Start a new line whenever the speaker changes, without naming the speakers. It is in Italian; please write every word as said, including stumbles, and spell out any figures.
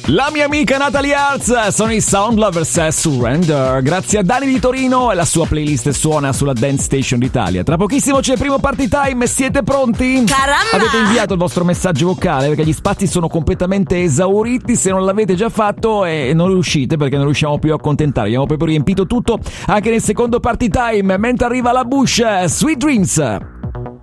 La mia amica Natalie Arts, sono i Sound Lovers Surrender. Grazie a Dani di Torino e la sua playlist suona sulla Dance Station d'Italia. Tra pochissimo c'è il primo party time, siete pronti?
Caramba!
Avete inviato il vostro messaggio vocale perché gli spazi sono completamente esauriti. Se non l'avete già fatto e non riuscite perché non riusciamo più a accontentare, abbiamo proprio riempito tutto anche nel secondo party time. Mentre arriva la Bush, Sweet Dreams.